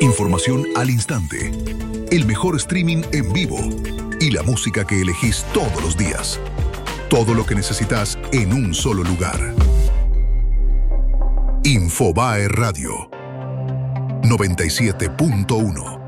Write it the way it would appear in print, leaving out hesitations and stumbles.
Información al instante. El mejor streaming en vivo. Y la música que elegís todos los días. Todo lo que necesitas en un solo lugar. Infobae Radio 97.1